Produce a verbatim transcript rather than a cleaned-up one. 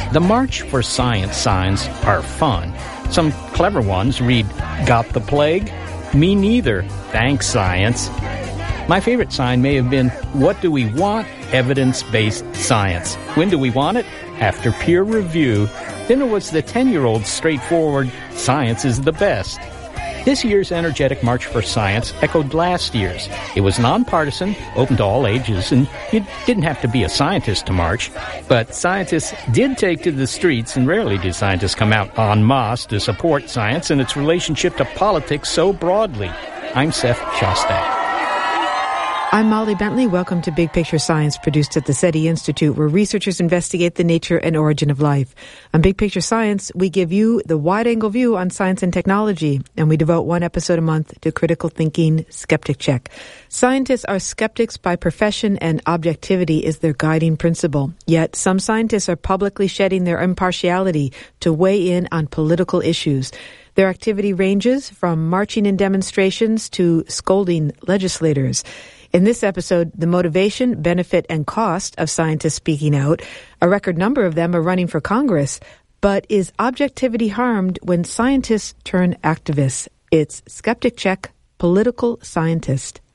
The March for Science signs are fun. Some clever ones read, "Got the plague? Me neither. Thanks, science." My favorite sign may have been, "What do we want? Evidence-based science. When do we want it? After peer review." Then there was the ten-year-old straightforward, "Science is the best." This year's energetic March for Science echoed last year's. It was nonpartisan, open to all ages, and you didn't have to be a scientist to march. But scientists did take to the streets, and rarely do scientists come out en masse to support science and its relationship to politics so broadly. I'm Seth Shostak. I'm Molly Bentley. Welcome to Big Picture Science, produced at the SETI Institute, where researchers investigate the nature and origin of life. On Big Picture Science, we give you the wide-angle view on science and technology, and we devote one episode a month to critical thinking skeptic check. Scientists are skeptics by profession, and objectivity is their guiding principle. Yet some scientists are publicly shedding their impartiality to weigh in on political issues. Their activity ranges from marching in demonstrations to scolding legislators. In this episode, the motivation, benefit, and cost of scientists speaking out. A record number of them are running for Congress. But is objectivity harmed when scientists turn activists? It's Skeptic Check, Political Scientist.